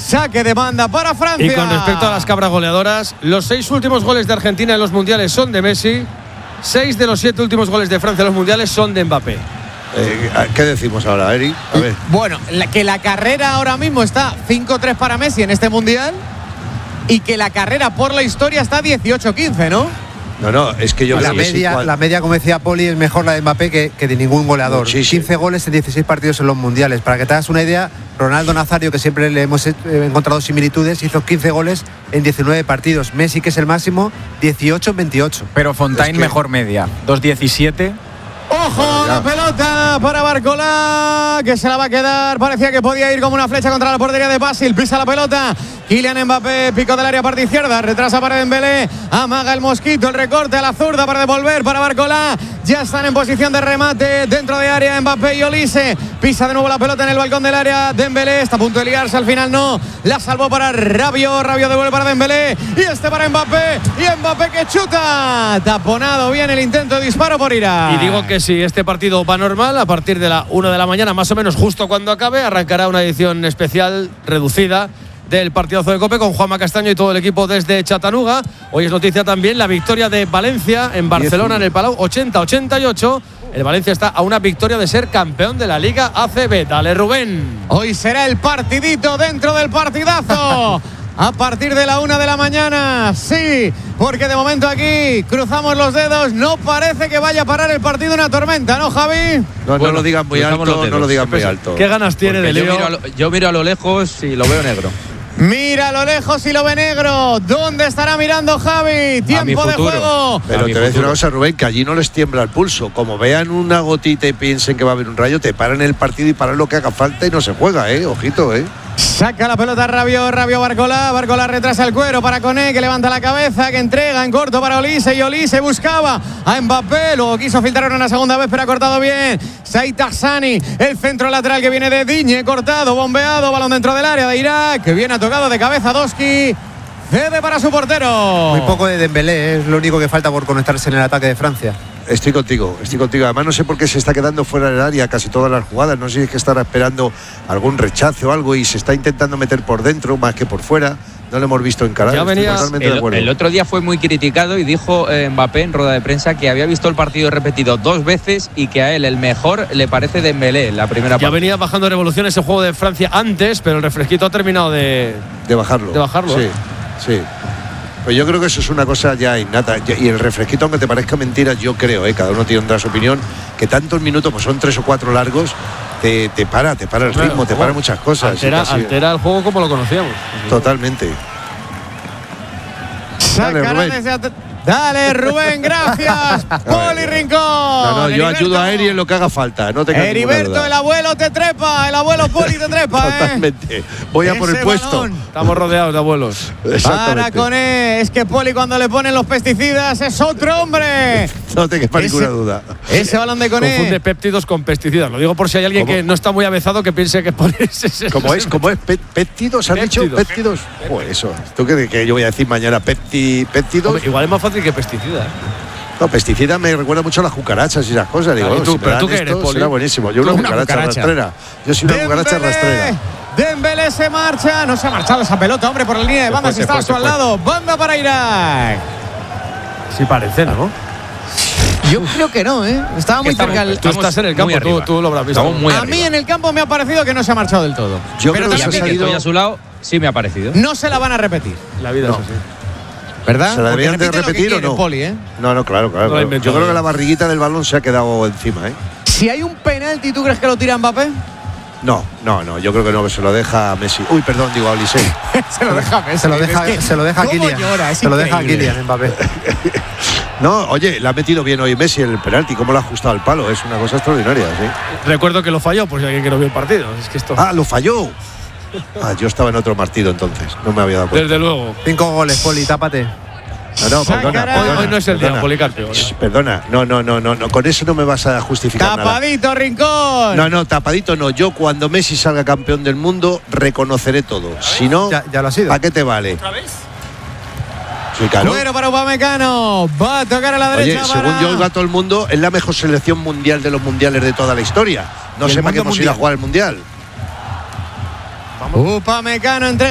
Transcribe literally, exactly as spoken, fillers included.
Saque de banda para Francia. Y con respecto a las cabras goleadoras, los seis últimos goles de Argentina en los mundiales son de Messi. Seis de los siete últimos goles de Francia en los mundiales son de Mbappé. Eh, ¿Qué decimos ahora, Eri? A ver. Bueno, la, que la carrera ahora mismo está cinco tres para Messi en este mundial y que la carrera por la historia está dieciocho quince, ¿no? No, no, es que yo la creo que media, igual. la media, como decía Poli, es mejor la de Mbappé que, que de ningún goleador. Muchísimo. quince goles en dieciséis partidos en los mundiales. Para que te hagas una idea, Ronaldo Nazario, que siempre le hemos encontrado similitudes, hizo quince goles en diecinueve partidos. Messi, que es el máximo, dieciocho en veintiocho. Pero Fontaine Es que- mejor media, dos diecisiete. ¡Ojo! La pelota para Barcola, que se la va a quedar. Parecía que podía ir como una flecha contra la portería de Basil. Pisa la pelota. Kylian Mbappé, pico del área, parte izquierda. Retrasa para Dembélé. Amaga el mosquito, el recorte a la zurda para devolver para Barcola. Ya están en posición de remate dentro de área Mbappé y Olise. Pisa de nuevo la pelota en el balcón del área. Dembélé está a punto de liarse, al final no. La salvó para Rabiot. Rabiot devuelve para Dembélé. Y este para Mbappé. Y Mbappé que chuta. Taponado bien el intento de disparo por Irak. Y digo que si este partido va normal, a partir de la una de la mañana, más o menos justo cuando acabe, arrancará una edición especial reducida del partidazo de COPE con Juanma Castaño y todo el equipo desde Chattanooga. Hoy es noticia también la victoria de Valencia en Barcelona, en el Palau, ochenta a ochenta y ocho. El Valencia está a una victoria de ser campeón de la Liga A C B. Dale, Rubén. Hoy será el partidito dentro del partidazo. A partir de la una de la mañana, sí, porque de momento aquí cruzamos los dedos. No parece que vaya a parar el partido una tormenta, ¿no, Javi? No, Bueno, no lo digan muy cruzamos alto, los dedos. no lo digan muy alto. ¿Qué ganas tiene de Porque yo lío? miro, a lo, yo miro a lo lejos y lo veo negro. Mira a lo lejos y lo ve negro. ¿Dónde estará mirando Javi? Tiempo de futuro. juego. Pero A te mi voy a decir futuro. una cosa, Rubén, que allí no les tiembla el pulso. Como vean una gotita y piensen que va a haber un rayo, te paran el partido y paran lo que haga falta y no se juega, ¿eh? Ojito, ¿eh? Saca la pelota Rabiot, Rabiot Barcola. Barcola retrasa el cuero para Koné, que levanta la cabeza, que entrega en corto para Olise. Y Olise buscaba a Mbappé. Luego quiso filtrar una segunda vez, pero ha cortado bien. Saïd Hassani, el centro lateral que viene de Digne. Cortado, bombeado, balón dentro del área de Irak, que viene tocado de cabeza Doski. Cede para su portero. Muy poco de Dembélé, ¿eh? Es lo único que falta por conectarse en el ataque de Francia. Estoy contigo, estoy contigo. Además, no sé por qué se está quedando fuera del área casi todas las jugadas. No sé si es que estará esperando algún rechazo o algo y se está intentando meter por dentro más que por fuera. No lo hemos visto encarar. Ya Estoy venía- totalmente de El, acuerdo. el otro día fue muy criticado y dijo eh, Mbappé en rueda de prensa que había visto el partido repetido dos veces y que a él el mejor le parece Dembélé, la primera Ya parte. venía bajando revoluciones el juego de Francia antes, pero el refresquito ha terminado de, de bajarlo. de bajarlo, Sí, ¿eh? sí. Pues yo creo que eso es una cosa ya innata. Y el refresquito, aunque te parezca mentira, yo creo, ¿eh? Cada uno tiene su opinión, que tantos minutos, pues son tres o cuatro largos, te, te para, te para el Claro, ritmo, te juego. para muchas cosas. Altera, y casi- altera el juego como lo conocíamos. Totalmente. Dale, Sacará Rubén. desde at- Dale, Rubén, gracias. Poli Rincón. No, no, yo Heriberto. ayudo a Eri en lo que haga falta. No tengas ninguna Heriberto, duda. el abuelo te trepa. El abuelo Poli te trepa, ¿eh? Totalmente. Voy a por el Ese puesto. balón. Estamos rodeados de abuelos. Para Exactamente. Koné. Es que Poli cuando le ponen los pesticidas es otro hombre. No te quepa Ese- ninguna duda. Ese balón de Confunde Koné. péptidos con pesticidas. Lo digo por si hay alguien ¿Cómo? que no está muy avezado que piense que ponerse. ¿Cómo es? ¿Cómo es? Pe- ¿Péptidos? ¿Has dicho? Péptidos. ¿Péptidos? Pues eso. ¿Tú crees que yo voy a decir mañana pepti, péptidos? Hombre, igual es más fácil que pesticida. ¿eh? No, pesticida me recuerda mucho a las cucarachas y esas cosas. Digo, Ah, ¿y tú? si me ¿Pero dan tú qué eres, esto, Poli? será buenísimo. Yo Tú una una cucaracha, cucaracha. rastrera. Yo soy una cucaracha rastrera. Dembélé se marcha. No se ha marchado esa pelota, hombre, por la línea de Se banda. fue, Si se está fue, a su se al fue. lado. Banda para Irak. Sí parece, ¿no? Yo creo que no, ¿eh? Estaba muy Estamos- cerca. el- Tú Estamos estás en el muy campo, tú, arriba. tú lo habrás visto. Estamos muy A arriba. mí en el campo me ha parecido que no se ha marchado del todo. Yo Pero creo que Y a mí, se ha que salido- estoy a su lado, sí me ha parecido. no se la van a repetir. La vida No. es así. ¿Verdad? ¿Se la Porque deberían de repite lo que repetir o quiere, no? Poli, ¿eh? No, no, claro, claro. No lo ha claro. inventado Yo creo yo. que la barriguita del balón se ha quedado encima, ¿eh? Si hay un penalti, ¿tú crees que lo tira Mbappé? No, no, no. Yo creo que no, que se lo deja a Messi. Uy, perdón, digo a Olise. se lo deja Messi. Se lo deja, Es que, se lo deja a ¿cómo Kylian. llora? Es Se lo deja a increíble. Kylian Mbappé. No, oye, le ha metido bien hoy Messi el penalti. ¿Cómo lo ha ajustado al palo? Es una cosa extraordinaria, ¿sí? Recuerdo que lo falló, por si alguien que no vio el partido. Es que esto. Ah, lo falló. Ah, yo estaba en otro partido entonces. No me había dado cuenta. Desde luego. Cinco goles, Poli, tápate. No, no, perdona, Sacará. perdona, Hoy- hoy no es el día, perdona. Policarpio, ¿no? Shh, Perdona, no, no, no, no, no, con eso no me vas a justificar nada. Tapadito, Rincón. No, no, tapadito no. Yo cuando Messi salga campeón del mundo reconoceré todo. Si no, Ya, ya lo ha sido. ¿a qué te vale? Sí, claro. Cuero para Upamecano. Va a tocar a la Oye, derecha. según para- yo oiga todo el mundo, es la mejor selección mundial de los mundiales de toda la historia. No Y el sé para qué mundo hemos ido a mundial. jugar el mundial. Upamecano entre